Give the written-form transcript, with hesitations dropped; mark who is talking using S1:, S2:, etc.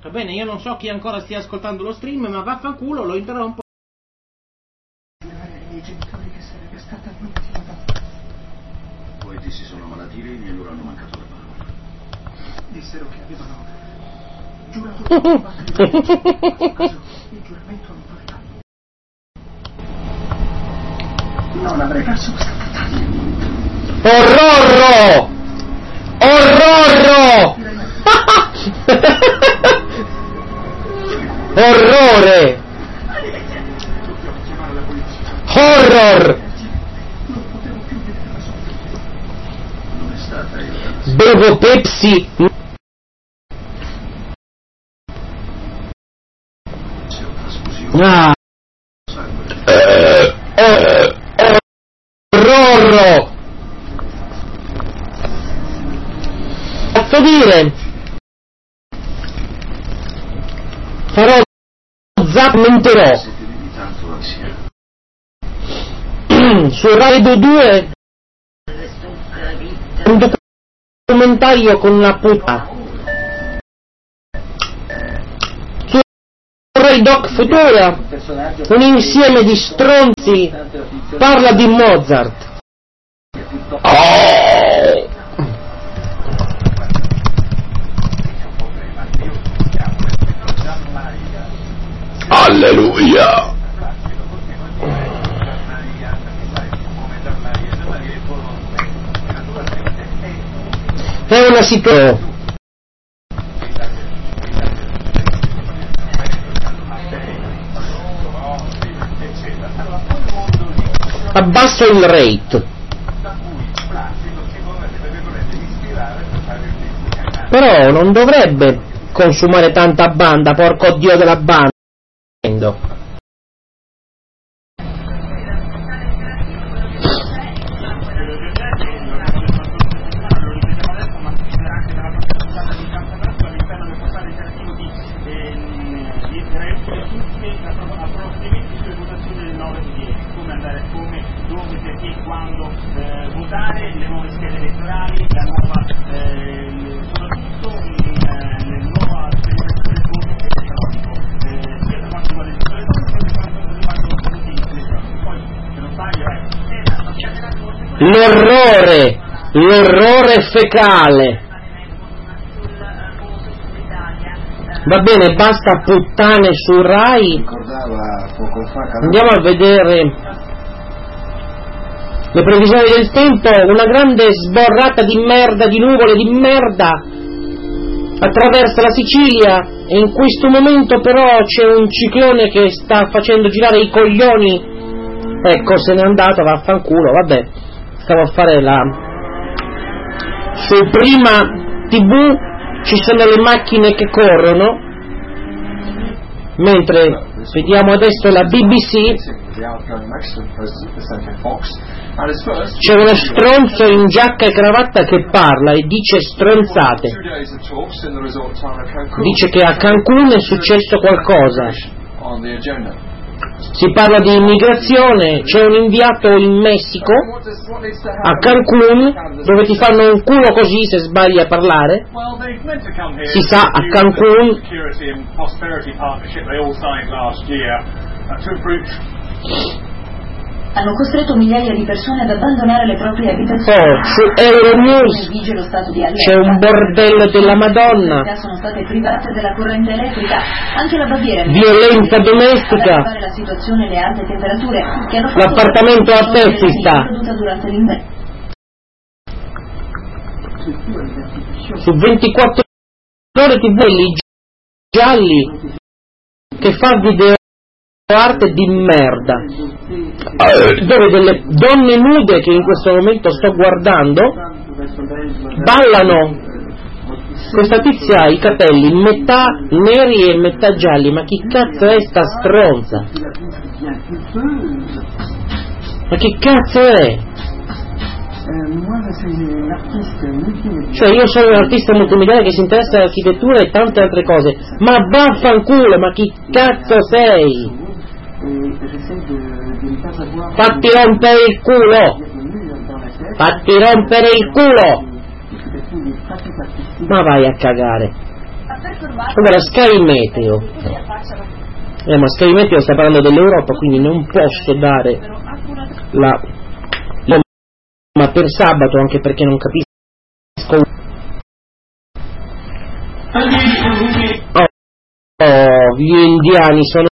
S1: Va bene, io non so chi ancora stia ascoltando lo stream, ma vaffanculo, lo interrompo.
S2: I genitori che sarebbe stata l'ultima volta.
S3: Poi ti si sono ammalati i reni e loro hanno mancato le parole.
S2: Dissero che avevano giurato di combattere il giuramento non valeva. Non avrei perso questa battaglia.
S4: Orrorro! Orrorro! Orrore! Horror!
S2: Non potevo più vedere la sua.
S3: Non è stata io.
S4: Bevo Pepsi!
S3: Se ho trasfusione.
S4: Ah!
S3: Sangue.
S4: Orrorro! Posso dire? Farò zap menterò.
S3: Se ti vedi tanto anziano.
S4: Su Radio 2 un documentario con la puttana. Su Rai Doc Futura un insieme di stronzi parla di Mozart. Oh! Alleluia! È una situazione. Abbasso il rate. Però non dovrebbe consumare tanta banda, porco dio della banda. L'orrore fecale. Va bene, basta puttane su Rai. Andiamo a vedere le previsioni del tempo. Una grande sborrata di merda, di nuvole di merda attraversa la Sicilia e in questo momento però c'è un ciclone che sta facendo girare i coglioni. Ecco, se n'è andato, vaffanculo, vabbè. Stavo a fare la... Su Prima TV ci sono le macchine che corrono, mentre vediamo adesso la BBC, c'è uno stronzo in giacca e cravatta che parla e dice stronzate. Dice che a Cancun è successo qualcosa. Si parla di immigrazione, c'è un inviato in Messico, a Cancun, dove ti fanno un culo così se sbagli a parlare. Si sa, a Cancun
S5: hanno costretto migliaia di persone ad abbandonare le proprie abitazioni.
S4: Su Euronews c'è un bordello della Madonna.
S5: Sono state private della corrente elettrica. Anche la Baviera
S4: Violenza domestica.
S5: La situazione e le alte temperature che hanno
S4: l'appartamento a pezzi sta.
S5: Durante l'inverno.
S4: Su 24 ore TV i gialli che fa video arte di merda, dove delle donne nude che in questo momento sto guardando ballano. Questa tizia ha i capelli metà neri e metà gialli, ma chi cazzo è sta stronza? Ma che cazzo è? Cioè io sono un artista multimediale che si interessa all'architettura e tante altre cose, ma vaffanculo, ma chi cazzo sei? Fatti rompere il culo! Fatti rompere il culo! Ma vai a cagare! Allora, Sky Meteo. Ma Sky Meteo sta parlando dell'Europa, quindi non posso dare la ma per sabato, anche perché non capisco. Gli indiani sono